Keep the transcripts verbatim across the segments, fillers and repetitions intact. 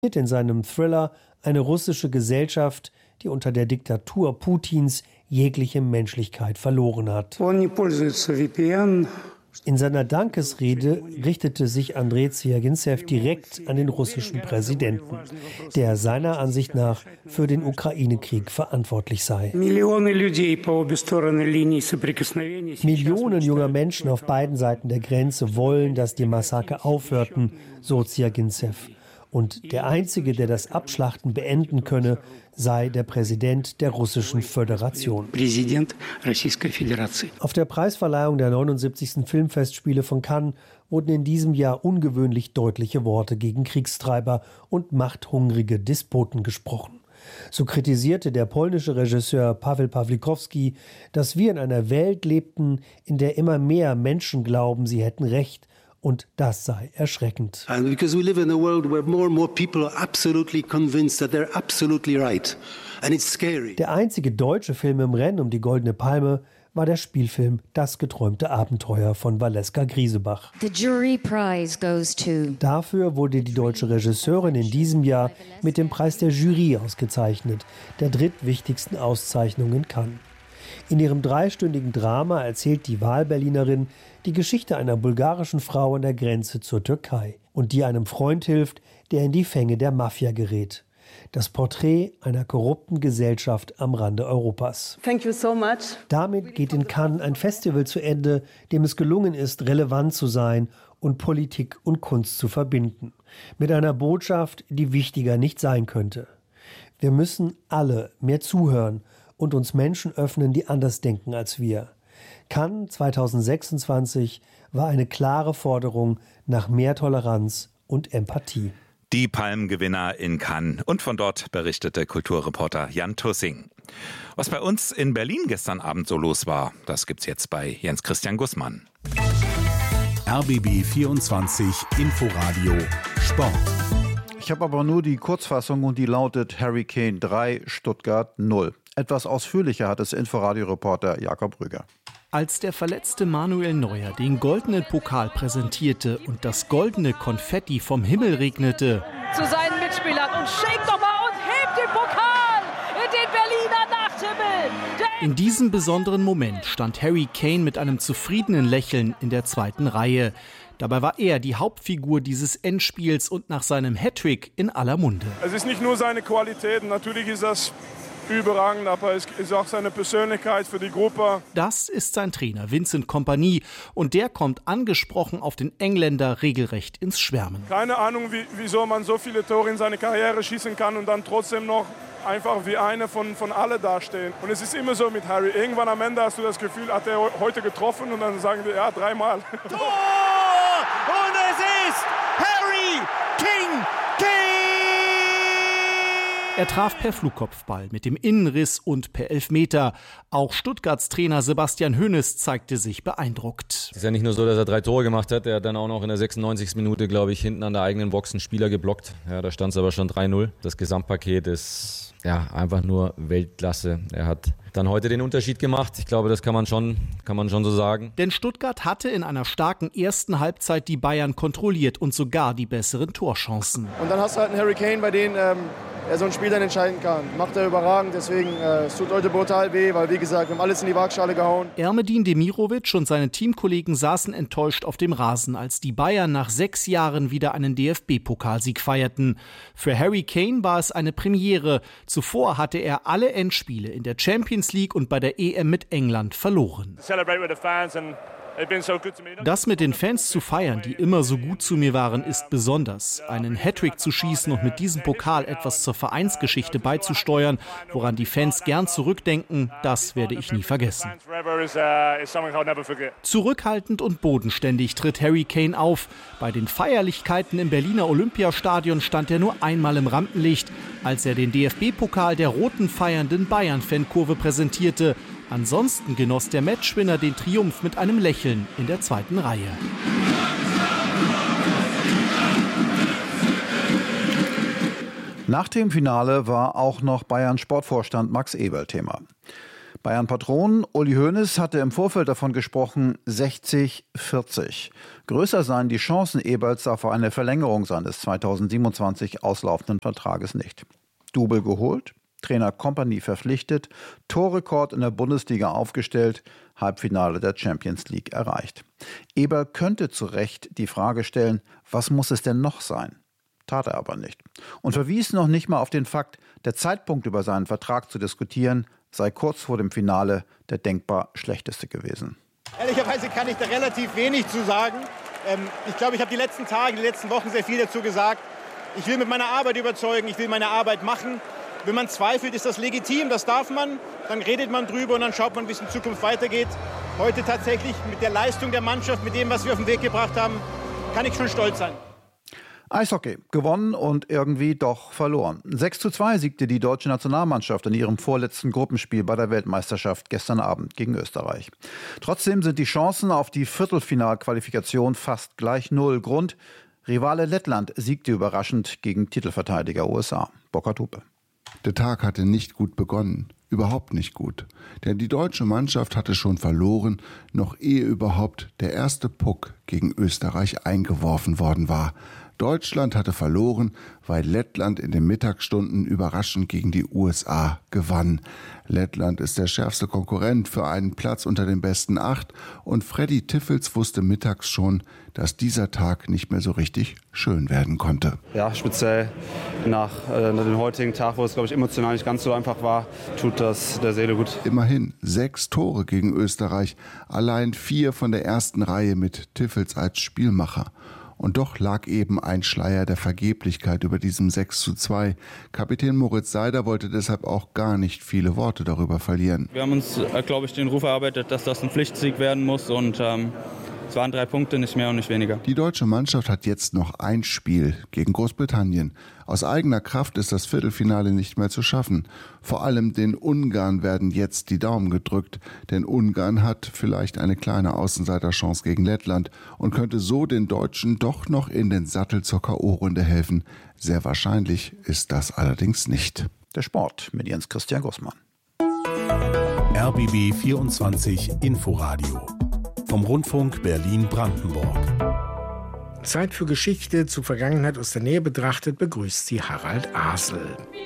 in seinem Thriller eine russische Gesellschaft, die unter der Diktatur Putins jegliche Menschlichkeit verloren hat. In seiner Dankesrede richtete sich Andrei Zwjaginzew direkt an den russischen Präsidenten, der seiner Ansicht nach für den Ukraine-Krieg verantwortlich sei. Millionen junger Menschen auf beiden Seiten der Grenze wollen, dass die Massaker aufhörten, so Zwjaginzew. Und der Einzige, der das Abschlachten beenden könne, sei der Präsident der Russischen Föderation. Auf der Preisverleihung der neunundsiebzigsten Filmfestspiele von Cannes wurden in diesem Jahr ungewöhnlich deutliche Worte gegen Kriegstreiber und machthungrige Despoten gesprochen. So kritisierte der polnische Regisseur Paweł Pawlikowski, dass wir in einer Welt lebten, in der immer mehr Menschen glauben, sie hätten Recht. Und das sei erschreckend. And because we live in a world where more and more people are absolutely convinced that they're absolutely right. And it's scary. Der einzige deutsche Film im Rennen um die Goldene Palme war der Spielfilm Das geträumte Abenteuer von Valeska Griesebach. The jury prize goes to. Dafür wurde die deutsche Regisseurin in diesem Jahr mit dem Preis der Jury ausgezeichnet, der drittwichtigsten Auszeichnung in Cannes. In ihrem dreistündigen Drama erzählt die Wahlberlinerin die Geschichte einer bulgarischen Frau an der Grenze zur Türkei und die einem Freund hilft, der in die Fänge der Mafia gerät. Das Porträt einer korrupten Gesellschaft am Rande Europas. Thank you so much. Damit geht in Cannes ein Festival zu Ende, dem es gelungen ist, relevant zu sein und Politik und Kunst zu verbinden. Mit einer Botschaft, die wichtiger nicht sein könnte. Wir müssen alle mehr zuhören und uns Menschen öffnen, die anders denken als wir. Cannes zweitausendsechsundzwanzig war eine klare Forderung nach mehr Toleranz und Empathie. Die Palmgewinner in Cannes. Und von dort berichtete Kulturreporter Jan Tussing. Was bei uns in Berlin gestern Abend so los war, das gibt's jetzt bei Jens Christian Gussmann. R B B vierundzwanzig Inforadio Sport. Ich habe aber nur die Kurzfassung und die lautet Harry Kane drei, Stuttgart null. Etwas ausführlicher hat es Inforadio-Reporter Jakob Rüger. Als der verletzte Manuel Neuer den goldenen Pokal präsentierte und das goldene Konfetti vom Himmel regnete, Zu seinen Mitspielern und schickt doch mal und hebt den Pokal in den Berliner Nachthimmel. Der in diesem besonderen Moment stand Harry Kane mit einem zufriedenen Lächeln in der zweiten Reihe. Dabei war er die Hauptfigur dieses Endspiels und nach seinem Hattrick in aller Munde. Es ist nicht nur seine Qualität, natürlich ist das überragend, aber es ist auch seine Persönlichkeit für die Gruppe. Das ist sein Trainer Vincent Kompany und der kommt angesprochen auf den Engländer regelrecht ins Schwärmen. Keine Ahnung, wie, wieso man so viele Tore in seine Karriere schießen kann und dann trotzdem noch einfach wie einer von, von alle dastehen. Und es ist immer so mit Harry. Irgendwann am Ende hast du das Gefühl, hat er heute getroffen und dann sagen wir, ja, dreimal. Tor! Und es ist Harry King Kane! Er traf per Flugkopfball mit dem Innenriss und per Elfmeter. Auch Stuttgarts Trainer Sebastian Hoeneß zeigte sich beeindruckt. Es ist ja nicht nur so, dass er drei Tore gemacht hat, er hat dann auch noch in der sechsundneunzigsten Minute, glaube ich, hinten an der eigenen Box einen Spieler geblockt. Ja, da stand es aber schon drei null. Das Gesamtpaket ist ja einfach nur Weltklasse. Er hat dann heute den Unterschied gemacht. Ich glaube, das kann man schon, kann man schon so sagen. Denn Stuttgart hatte in einer starken ersten Halbzeit die Bayern kontrolliert und sogar die besseren Torchancen. Und dann hast du halt einen Harry Kane, bei dem ähm, er so ein Spiel dann entscheiden kann. Macht er überragend, deswegen äh, es tut heute brutal weh, weil wie gesagt, wir haben alles in die Waagschale gehauen. Ermedin Demirovic und seine Teamkollegen saßen enttäuscht auf dem Rasen, als die Bayern nach sechs Jahren wieder einen D F B-Pokalsieg feierten. Für Harry Kane war es eine Premiere. Zuvor hatte er alle Endspiele in der Champions League und bei der E M mit England verloren. Das mit den Fans zu feiern, die immer so gut zu mir waren, ist besonders. Einen Hattrick zu schießen und mit diesem Pokal etwas zur Vereinsgeschichte beizusteuern, woran die Fans gern zurückdenken, das werde ich nie vergessen. Zurückhaltend und bodenständig tritt Harry Kane auf. Bei den Feierlichkeiten im Berliner Olympiastadion stand er nur einmal im Rampenlicht, als er den D F B-Pokal der roten feiernden Bayern-Fankurve präsentierte. Ansonsten genoss der Matchwinner den Triumph mit einem Lächeln in der zweiten Reihe. Nach dem Finale war auch noch Bayern-Sportvorstand Max Eberl Thema. Bayern-Patron Uli Hoeneß hatte im Vorfeld davon gesprochen, sechzig vierzig. Größer seien die Chancen Eberls auf eine Verlängerung seines zweitausendsiebenundzwanzig auslaufenden Vertrages nicht. Double geholt, Trainer Kompany verpflichtet, Torrekord in der Bundesliga aufgestellt, Halbfinale der Champions League erreicht. Eberl könnte zu Recht die Frage stellen, was muss es denn noch sein? Tat er aber nicht. Und verwies noch nicht mal auf den Fakt, der Zeitpunkt über seinen Vertrag zu diskutieren, sei kurz vor dem Finale der denkbar schlechteste gewesen. Ehrlicherweise kann ich da relativ wenig zu sagen. Ähm, ich glaube, ich habe die letzten Tage, die letzten Wochen sehr viel dazu gesagt. Ich will mit meiner Arbeit überzeugen, ich will meine Arbeit machen. Wenn man zweifelt, ist das legitim, das darf man. Dann redet man drüber und dann schaut man, wie es in Zukunft weitergeht. Heute tatsächlich mit der Leistung der Mannschaft, mit dem, was wir auf den Weg gebracht haben, kann ich schon stolz sein. Eishockey, gewonnen und irgendwie doch verloren. sechs zu zwei siegte die deutsche Nationalmannschaft in ihrem vorletzten Gruppenspiel bei der Weltmeisterschaft gestern Abend gegen Österreich. Trotzdem sind die Chancen auf die Viertelfinalqualifikation fast gleich null. Grund: Rivale Lettland siegte überraschend gegen Titelverteidiger U S A. Burkhard Hupe. Der Tag hatte nicht gut begonnen. Überhaupt nicht gut. Denn die deutsche Mannschaft hatte schon verloren, noch ehe überhaupt der erste Puck gegen Österreich eingeworfen worden war. Deutschland hatte verloren, weil Lettland in den Mittagsstunden überraschend gegen die U S A gewann. Lettland ist der schärfste Konkurrent für einen Platz unter den besten acht und Freddy Tiffels wusste mittags schon, dass dieser Tag nicht mehr so richtig schön werden konnte. Ja, speziell nach äh, dem heutigen Tag, wo es, glaube ich, emotional nicht ganz so einfach war, tut das der Seele gut. Immerhin sechs Tore gegen Österreich, allein vier von der ersten Reihe mit Tiffels als Spielmacher. Und doch lag eben ein Schleier der Vergeblichkeit über diesem sechs zu zwei. Kapitän Moritz Seider wollte deshalb auch gar nicht viele Worte darüber verlieren. Wir haben uns, glaube ich, den Ruf erarbeitet, dass das ein Pflichtsieg werden muss und ähm, es waren drei Punkte, nicht mehr und nicht weniger. Die deutsche Mannschaft hat jetzt noch ein Spiel gegen Großbritannien. Aus eigener Kraft ist das Viertelfinale nicht mehr zu schaffen. Vor allem den Ungarn werden jetzt die Daumen gedrückt, denn Ungarn hat vielleicht eine kleine Außenseiterchance gegen Lettland und könnte so den Deutschen doch noch in den Sattel zur K O-Runde helfen. Sehr wahrscheinlich ist das allerdings nicht. Der Sport mit Jens Christian Gussmann. R B B vierundzwanzig Inforadio vom Rundfunk Berlin-Brandenburg. Zeit für Geschichte, zur Vergangenheit aus der Nähe betrachtet, begrüßt sie Harald Asel.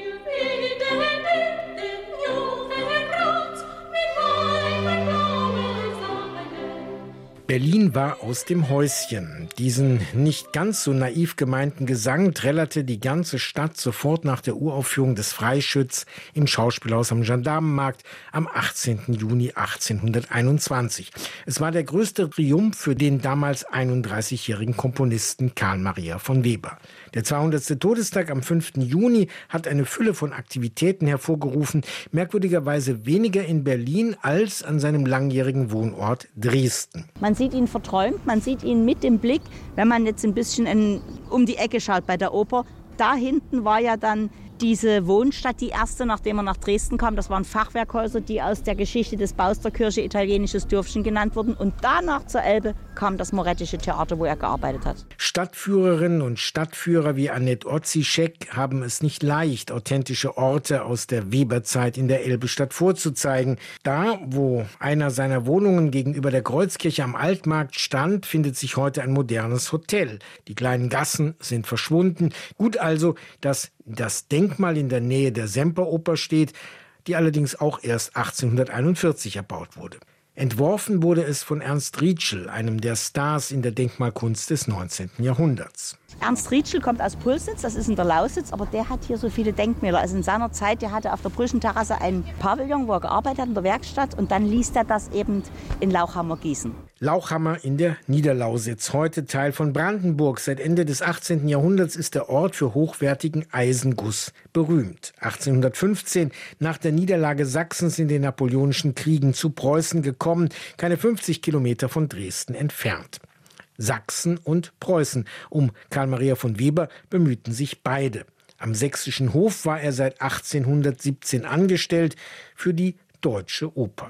Berlin war aus dem Häuschen. Diesen nicht ganz so naiv gemeinten Gesang trällerte die ganze Stadt sofort nach der Uraufführung des Freischütz im Schauspielhaus am Gendarmenmarkt am achtzehnten Juni achtzehnhunderteinundzwanzig. Es war der größte Triumph für den damals einunddreißigjährigen Komponisten Carl Maria von Weber. Der zweihundertste Todestag am fünften Juni hat eine Fülle von Aktivitäten hervorgerufen, merkwürdigerweise weniger in Berlin als an seinem langjährigen Wohnort Dresden. Man sieht ihn verträumt, man sieht ihn mit dem Blick, wenn man jetzt ein bisschen in, um die Ecke schaut bei der Oper. Da hinten war ja dann diese Wohnstadt, die erste, nachdem er nach Dresden kam. Das waren Fachwerkhäuser, die aus der Geschichte des Baus der Kirche italienisches Dörfchen genannt wurden. Und danach zur Elbe kam das Morettische Theater, wo er gearbeitet hat. Stadtführerinnen und Stadtführer wie Annette Ozischek haben es nicht leicht, authentische Orte aus der Weberzeit in der Elbestadt vorzuzeigen. Da, wo einer seiner Wohnungen gegenüber der Kreuzkirche am Altmarkt stand, findet sich heute ein modernes Hotel. Die kleinen Gassen sind verschwunden. Gut also, dass das Denkmal in der Nähe der Semperoper steht, die allerdings auch erst achtzehnhunderteinundvierzig erbaut wurde. Entworfen wurde es von Ernst Rietschel, einem der Stars in der Denkmalkunst des neunzehnten Jahrhunderts. Ernst Rietschel kommt aus Pulsnitz, das ist in der Lausitz, aber der hat hier so viele Denkmäler. Also in seiner Zeit, der hatte auf der Brüschenterrasse einen Pavillon, wo er gearbeitet hat in der Werkstatt, und dann ließ er das eben in Lauchhammer gießen. Lauchhammer in der Niederlausitz, heute Teil von Brandenburg. Seit Ende des achtzehnten Jahrhunderts ist der Ort für hochwertigen Eisenguss berühmt. achtzehnhundertfünfzehn, nach der Niederlage Sachsens in den Napoleonischen Kriegen zu Preußen gekommen, keine fünfzig Kilometer von Dresden entfernt. Sachsen und Preußen. Um Carl Maria von Weber bemühten sich beide. Am sächsischen Hof war er seit achtzehnhundertsiebzehn angestellt für die Deutsche Oper.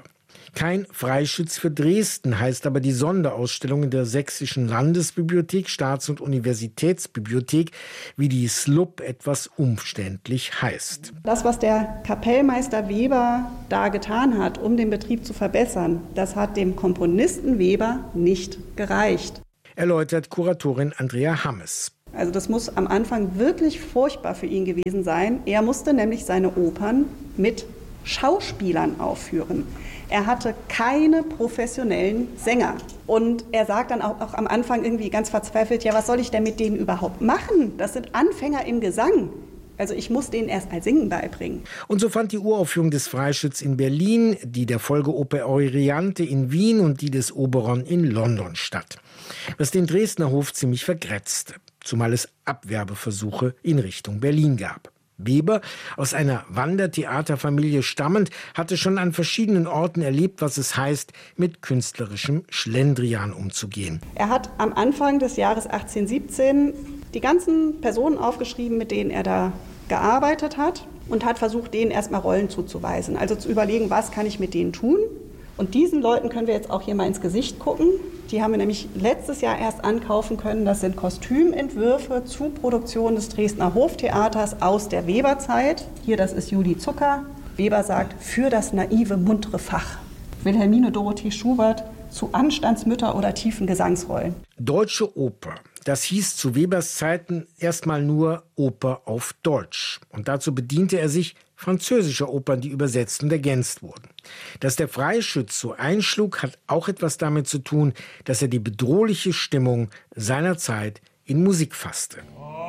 Kein Freischütz für Dresden heißt aber die Sonderausstellung in der Sächsischen Landesbibliothek, Staats- und Universitätsbibliothek, wie die S L U B etwas umständlich heißt. Das, was der Kapellmeister Weber da getan hat, um den Betrieb zu verbessern, das hat dem Komponisten Weber nicht gereicht. Erläutert Kuratorin Andrea Hammes. Also das muss am Anfang wirklich furchtbar für ihn gewesen sein. Er musste nämlich seine Opern mit Schauspielern aufführen. Er hatte keine professionellen Sänger. Und er sagt dann auch, auch am Anfang irgendwie ganz verzweifelt, ja, was soll ich denn mit denen überhaupt machen? Das sind Anfänger im Gesang. Also ich muss denen erst mal Singen beibringen. Und so fand die Uraufführung des Freischütz in Berlin, die der Folgeoper Euryanthe in Wien und die des Oberon in London statt. Was den Dresdner Hof ziemlich vergrätzte, zumal es Abwerbeversuche in Richtung Berlin gab. Weber, aus einer Wandertheaterfamilie stammend, hatte schon an verschiedenen Orten erlebt, was es heißt, mit künstlerischem Schlendrian umzugehen. Er hat am Anfang des Jahres achtzehnhundertsiebzehn die ganzen Personen aufgeschrieben, mit denen er da gearbeitet hat und hat versucht, denen erstmal Rollen zuzuweisen. Also zu überlegen, was kann ich mit denen tun? Und diesen Leuten können wir jetzt auch hier mal ins Gesicht gucken. Die haben wir nämlich letztes Jahr erst ankaufen können. Das sind Kostümentwürfe zu Produktionen des Dresdner Hoftheaters aus der Weberzeit. Hier, das ist Julie Zucker. Weber sagt, für das naive, muntere Fach. Wilhelmine Dorothee Schubert zu Anstandsmütter oder tiefen Gesangsrollen. Deutsche Oper. Das hieß zu Webers Zeiten erstmal nur Oper auf Deutsch. Und dazu bediente er sich französischer Opern, die übersetzt und ergänzt wurden. Dass der Freischütz so einschlug, hat auch etwas damit zu tun, dass er die bedrohliche Stimmung seiner Zeit in Musik fasste.